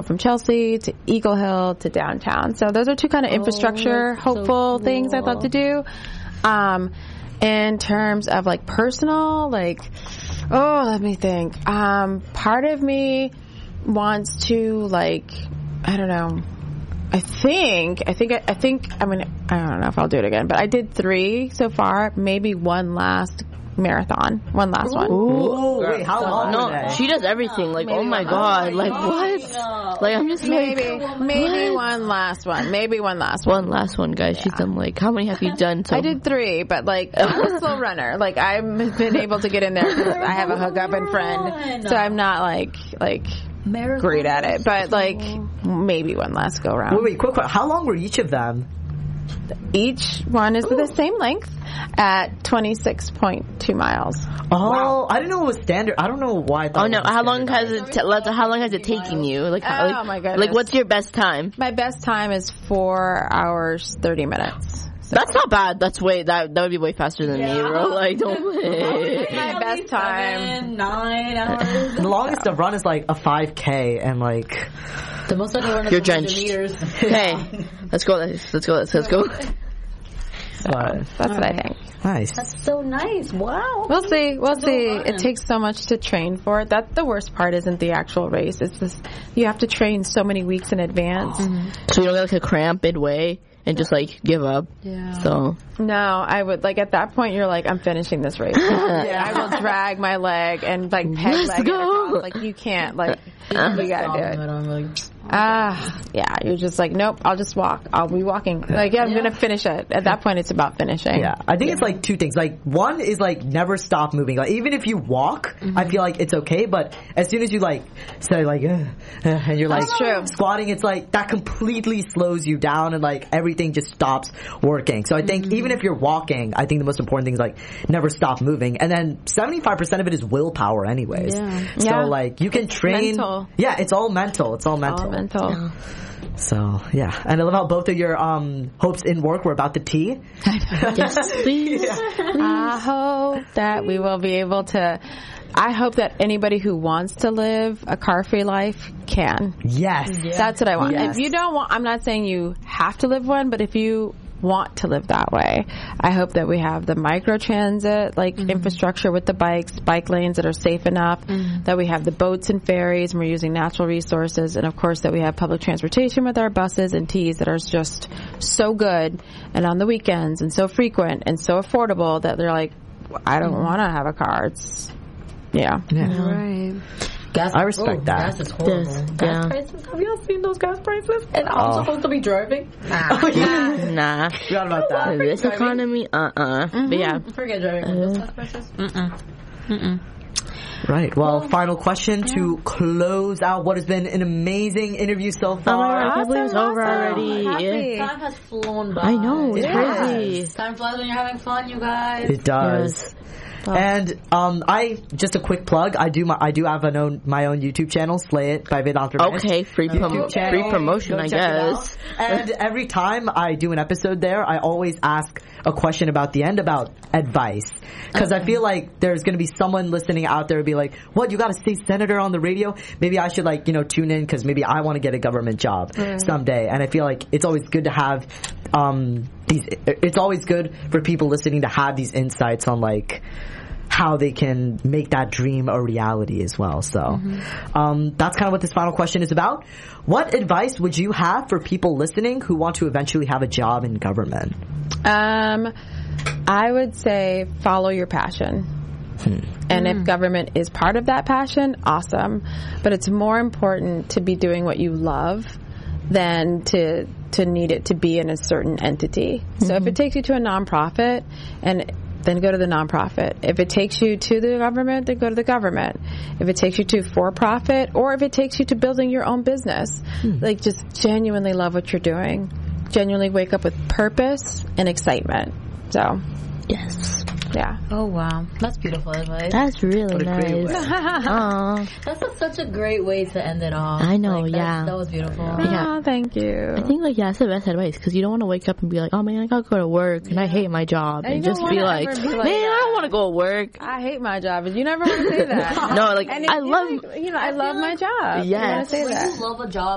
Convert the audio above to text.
from Chelsea to Eagle Hill to downtown. So those are two kind of infrastructure hopeful things I'd love to do. In terms of like personal, like, let me think. Part of me wants to, like, I don't know. I think. I mean, I don't know if I'll do it again, but I did 3 so far. Maybe one last marathon, one last one. Ooh, wait, how long? No, she does everything. Like, maybe oh my god, like what? Like, I'm just maybe one last one. Maybe one last one. One last one, guys. She's done like, how many have you done? I did 3, but like I'm a slow runner. Like I've been able to get in there because I have a hookup and friend, so I'm not like great at it. But like maybe one last go round. Wait, quick. How long were each of them? Each one is the same length at 26.2 miles. Oh, wow. I didn't know it was standard. I don't know why I thought. Oh no, how long has it taken you? Like, oh my goodness. Like, what's your best time? My best time is 4 hours 30 minutes. So. That's not bad. That would be way faster than me, bro. Like, don't my best time 9 hours. The longest I've run is like a 5K, and like the most I can run is 100 meters. Hey, let's go. Let's go. So that's what I think. Nice. That's so nice. Wow. We'll see. It takes so much to train for it. That's the worst part. Isn't the actual race? It's this. You have to train so many weeks in advance. So you don't get like a cramp midway and just like give up. Yeah. So no, I would like at that point. You're like, I'm finishing this race. I will drag my leg and like peg leg it across. Like you can't. Like you gotta do it. I'm like, yeah, you're just like, nope, I'll just walk. I'll be walking. Like, I'm going to finish it. At that point, it's about finishing. Yeah, I think it's like 2 things. Like, one is like never stop moving. Like, even if you walk, I feel like it's okay, but as soon as you like say like, and you're like squatting, it's like that completely slows you down and like everything just stops working. So I think even if you're walking, I think the most important thing is like never stop moving. And then 75% of it is willpower anyways. Yeah. So like you can train. Mental. Yeah, it's all mental. It's all mental. Mental. So yeah, and I love how both of your hopes in work were about the tea. Yes, please. I hope that we will be able to. I hope that anybody who wants to live a car-free life can. Yes, that's what I want. Yes. If you don't want, I'm not saying you have to live one, but if you want to live that way, I hope that we have the microtransit infrastructure with the bike lanes that are safe enough, that we have the boats and ferries and we're using natural resources, and of course that we have public transportation with our buses and T's that are just so good and on the weekends and so frequent and so affordable that they're like, I don't want to have a car. It's right. Gas, I respect that. Gas is horrible. Gas prices? Have y'all seen those gas prices? And I'm supposed to be driving? Nah. Forgot about that. This economy, But yeah. Forget driving with those gas prices. Right. Well, final question to close out what has been an amazing interview so far. I can't believe it's over already. Time has flown by. I know, it's crazy. Time flies when you're having fun, you guys. It does. Yes. And I just a quick plug. I do have my own YouTube channel, Slay It by Vedant Ramesh. Okay, free promotion, Go I check it guess. out. And every time I do an episode there, I always ask a question about the end about advice, because I feel like there's going to be someone listening out there and be like, "What, you got a state senator on the radio? Maybe I should tune in because maybe I want to get a government job someday." And I feel like it's always good to have it's always good for people listening to have these insights on like how they can make that dream a reality as well. So that's kind of what this final question is about. What advice would you have for people listening who want to eventually have a job in government? I would say follow your passion. And if government is part of that passion, awesome. But it's more important to be doing what you love than to need it to be in a certain entity. So if it takes you to a nonprofit, then go to the nonprofit. If it takes you to the government, then go to the government. If it takes you to for-profit, or if it takes you to building your own business, like just genuinely love what you're doing. Genuinely wake up with purpose and excitement. So, yes. Yeah. Oh, wow. That's beautiful advice. That's really nice. That's such a great way to end it off. I know, yeah. That was beautiful. Yeah, thank you. I think, that's the best advice, because you don't want to wake up and be like, oh, man, I gotta go to work, and I hate my job, and just be like, man, I don't want to go to work. I hate my job, and you never want to say that. No, like, I love my job. Yes. When you love a job,